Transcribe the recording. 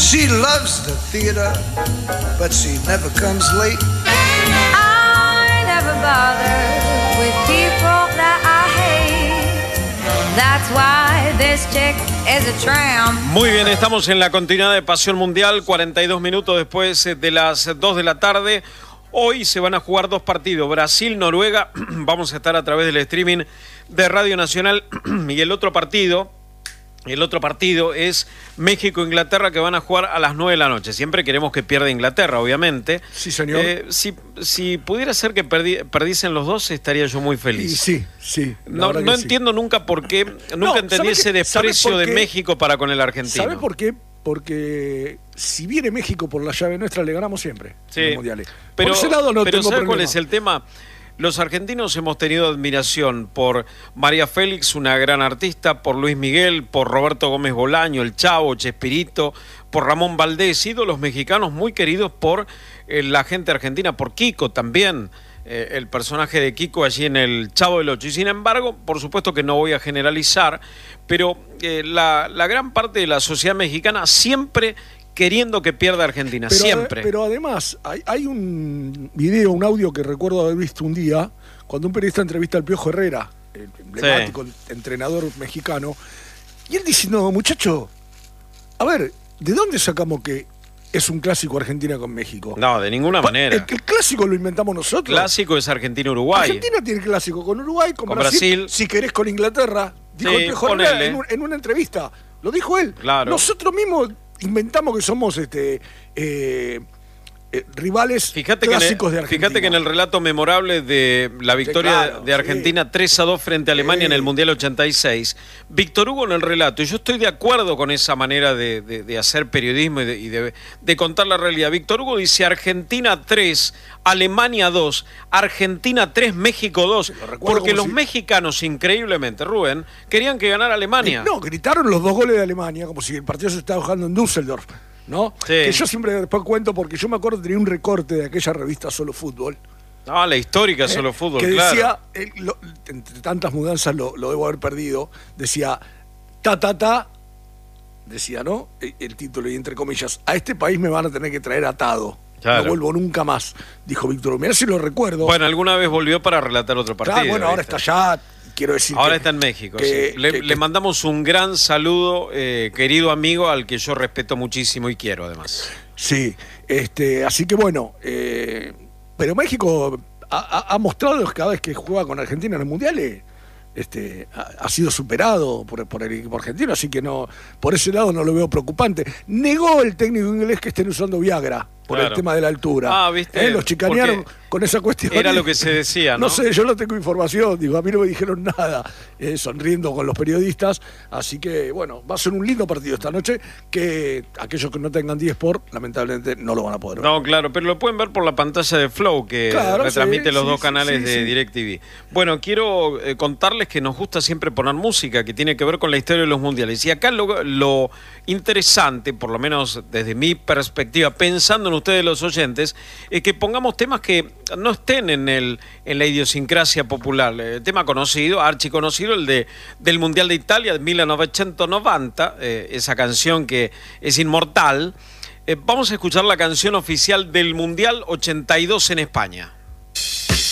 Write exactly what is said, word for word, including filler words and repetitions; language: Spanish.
She loves the theater, but she never comes late. I never bother with people that I hate. That's why this chick is a tramp. Muy bien, estamos en la continuidad de Pasión Mundial, cuarenta y dos minutos después de las dos de la tarde. Hoy se van a jugar dos partidos, Brasil-Noruega, vamos a estar a través del streaming de Radio Nacional, y el otro partido, el otro partido es México-Inglaterra, que van a jugar a las nueve de la noche. Siempre queremos que pierda Inglaterra, obviamente. Sí, señor. Eh, si, si pudiera ser que perdi, perdiesen los dos, estaría yo muy feliz. Y sí, sí. No, no entiendo sí. nunca por qué, nunca no, entendí ese desprecio de México para con el argentino. ¿Sabes por qué? Porque si viene México por la llave nuestra, le ganamos siempre sí, en los mundiales. Pero, por ese lado no pero tengo ¿sabes problema. cuál es el tema? Los argentinos hemos tenido admiración por María Félix, una gran artista, por Luis Miguel, por Roberto Gómez Bolaño, el Chavo, Chespirito, por Ramón Valdés, ídolos mexicanos muy queridos por eh, la gente argentina, por Kiko también. Eh, el personaje de Kiko allí en el Chavo del Ocho. Y sin embargo, por supuesto que no voy a generalizar, pero eh, la, la gran parte de la sociedad mexicana siempre queriendo que pierda Argentina, pero, siempre. Pero además, hay, hay un video, un audio que recuerdo haber visto un día, cuando un periodista entrevista al Piojo Herrera, el emblemático sí. entrenador mexicano, y él diciendo, muchacho, a ver, ¿de dónde sacamos que es un clásico Argentina con México? No, de ninguna manera. El, el clásico lo inventamos nosotros. Clásico es Argentina-Uruguay. Argentina tiene clásico con Uruguay, con, con Brasil, Brasil. Si querés con Inglaterra. Dijo sí, el Piojo Herrera en, un, en una entrevista. Lo dijo él. Claro. Nosotros mismos inventamos que somos este eh, eh, rivales fíjate clásicos que el, de Argentina. Fíjate que en el relato memorable de la victoria sí, claro, de Argentina sí. tres a dos frente a Alemania sí. en el Mundial ochenta y seis, Víctor Hugo en el relato, y yo estoy de acuerdo con esa manera de, de, de hacer periodismo y, de, y de, de contar la realidad. Víctor Hugo dice Argentina tres, Alemania dos, Argentina tres, México dos, porque los si... mexicanos, increíblemente, Rubén, querían que ganara Alemania. No, gritaron los dos goles de Alemania, como si el partido se estaba jugando en Düsseldorf. ¿No? Sí. Que yo siempre después cuento, porque yo me acuerdo tenía un recorte de aquella revista Solo Fútbol. Ah, la histórica eh, Solo Fútbol, que claro. decía, eh, lo, entre tantas mudanzas lo, lo debo haber perdido, decía, ta, ta, ta, decía, ¿no? El, el título, y entre comillas, a este país me van a tener que traer atado. Claro. No vuelvo nunca más, dijo Víctor. Mirá si lo recuerdo. Bueno, alguna vez volvió para relatar otro partido. Claro, bueno, ahora está allá. Quiero decir ahora que, está en México. Que, sí. le, que, le mandamos un gran saludo, eh, querido amigo, al que yo respeto muchísimo y quiero, además. Sí, este, así que bueno, eh, pero México ha, ha mostrado que cada vez que juega con Argentina en los mundiales, este, ha, ha sido superado por, por el equipo argentino, así que no, por ese lado no lo veo preocupante. Negó el técnico inglés que estén usando Viagra por claro. el tema de la altura. Ah, ¿viste? ¿Eh? Los chicanearon con esa cuestión. Era lo que se decía, ¿no? No sé, yo no tengo información, digo, a mí no me dijeron nada, eh, sonriendo con los periodistas, así que, bueno, va a ser un lindo partido esta noche, que aquellos que no tengan diez por, lamentablemente, no lo van a poder ver. No, claro, pero lo pueden ver por la pantalla de Flow, que claro, retransmite sí, los sí, dos canales sí, de sí. DirecTV. Bueno, quiero eh, contarles que nos gusta siempre poner música que tiene que ver con la historia de los mundiales, y acá lo, lo interesante, por lo menos desde mi perspectiva, pensando en ustedes los oyentes, es que pongamos temas que no estén en el en la idiosincrasia popular. El tema conocido, archiconocido, el de del Mundial de Italia de mil novecientos noventa, eh, esa canción que es inmortal. Eh, vamos a escuchar la canción oficial del Mundial ochenta y dos en España.